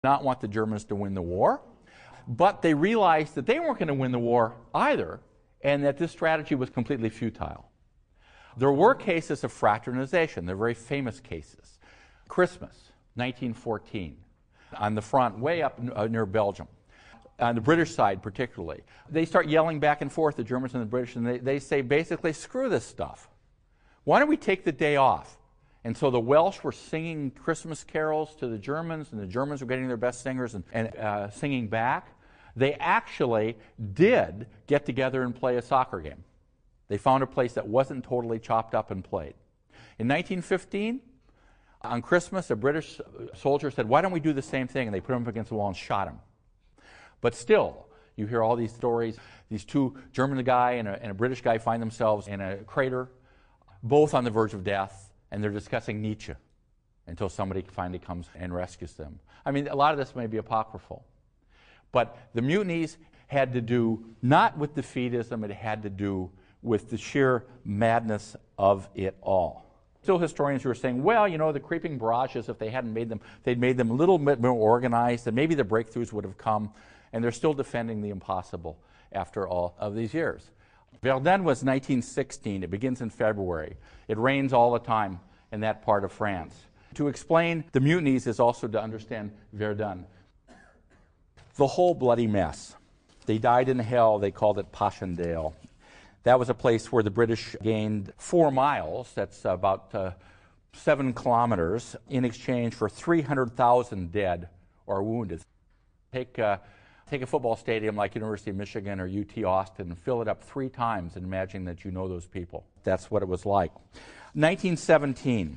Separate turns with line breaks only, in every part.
Not want the Germans to win the war, but they realized that they weren't going to win the war either, and that this strategy was completely futile. There were cases of fraternization. They're very famous cases. Christmas, 1914, on the front, way up near Belgium, on the British side particularly. They start yelling back and forth, the Germans and the British, and they say basically, screw this stuff. Why don't we take the day off? And so the Welsh were singing Christmas carols to the Germans, and the Germans were getting their best singers and singing back. They actually did get together and play a soccer game. They found a place that wasn't totally chopped up and played. In 1915, on Christmas, a British soldier said, why don't we do the same thing? And they put him up against the wall and shot him. But still, you hear all these stories. These two, German guy and a British guy, find themselves in a crater, both on the verge of death. And they're discussing Nietzsche until somebody finally comes and rescues them. I mean, a lot of this may be apocryphal. But the mutinies had to do not with defeatism, it had to do with the sheer madness of it all. Still historians who are saying, well, you know, the creeping barrages, if they hadn't made them, they'd made them a little bit more organized, and maybe the breakthroughs would have come, and they're still defending the impossible after all of these years. Verdun was 1916. It begins in February. It rains all the time in that part of France. To explain the mutinies is also to understand Verdun. The whole bloody mess. They died in hell. They called it Passchendaele. That was a place where the British gained 4 miles, that's about 7 kilometers, in exchange for 300,000 dead or wounded. Take a football stadium like University of Michigan or UT Austin and fill it up 3 times and imagine that you know those people. That's what it was like. 1917.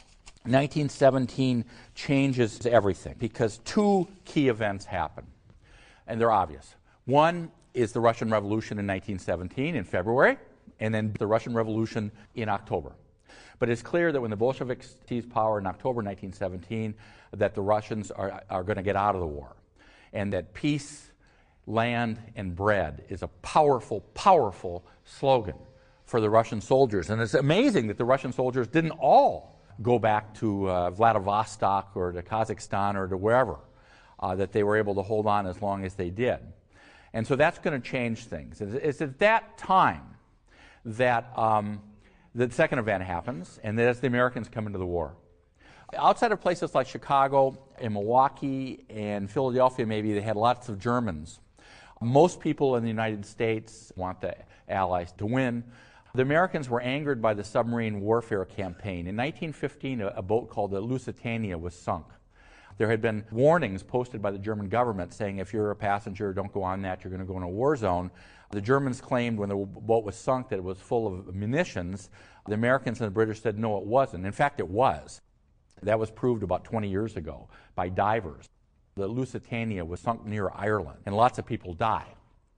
1917 changes everything because 2 key events happen, and they're obvious. One is the Russian Revolution in 1917 in February, and then the Russian Revolution in October. But it's clear that when the Bolsheviks seize power in October 1917, that the Russians are going to get out of the war, and that peace, land, and bread is a powerful, powerful slogan for the Russian soldiers. And it's amazing that the Russian soldiers didn't all go back to Vladivostok or to Kazakhstan or to wherever, that they were able to hold on as long as they did. And so that's going to change things. It's at that time that the second event happens, and that's the Americans come into the war. Outside of places like Chicago and Milwaukee and Philadelphia, maybe, they had lots of Germans. Most people in the United States want the Allies to win. The Americans were angered by the submarine warfare campaign. In 1915, a boat called the Lusitania was sunk. There had been warnings posted by the German government saying if you're a passenger, don't go on that, you're going to go in a war zone. The Germans claimed when the boat was sunk that it was full of munitions. The Americans and the British said no, it wasn't. In fact, it was. That was proved about 20 years ago by divers. The Lusitania was sunk near Ireland, and lots of people died.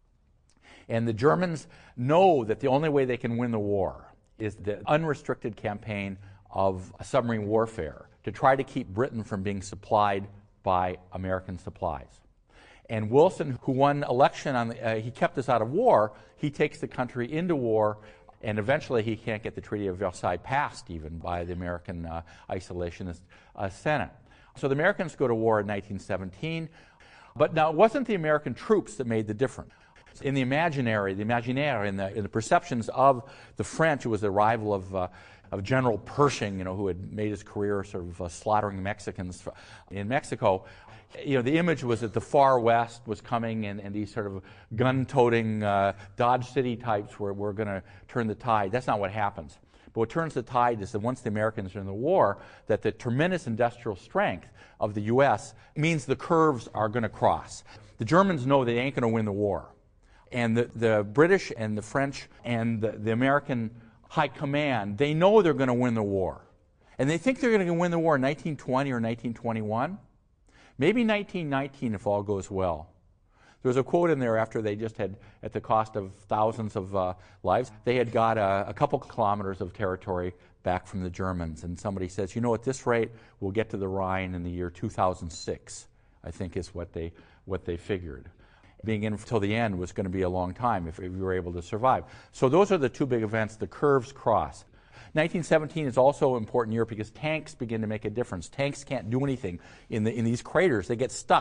And the Germans know that the only way they can win the war is the unrestricted campaign of submarine warfare to try to keep Britain from being supplied by American supplies. And Wilson, who won election, he kept us out of war, he takes the country into war, and eventually he can't get the Treaty of Versailles passed even by the American isolationist Senate. So the Americans go to war in 1917, but now it wasn't the American troops that made the difference. In the imaginaire, in the perceptions of the French, it was the arrival of General Pershing, who had made his career sort of slaughtering Mexicans in Mexico. The image was that the far west was coming, and these sort of gun-toting Dodge City types were going to turn the tide. That's not what happens. But what turns the tide is that once the Americans are in the war, that the tremendous industrial strength of the U.S. means the curves are going to cross. The Germans know they ain't going to win the war. And the British and the French and the American High Command, they know they're going to win the war. And they think they're going to win the war in 1920 or 1921. Maybe 1919 if all goes well. There's a quote in there after they just had, at the cost of thousands of lives, they had got a couple kilometers of territory back from the Germans. And somebody says, at this rate, we'll get to the Rhine in the year 2006, I think is what they figured. Being in until the end was going to be a long time if we were able to survive. So those are the 2 big events. The curves cross. 1917 is also an important year because tanks begin to make a difference. Tanks can't do anything in these craters. They get stuck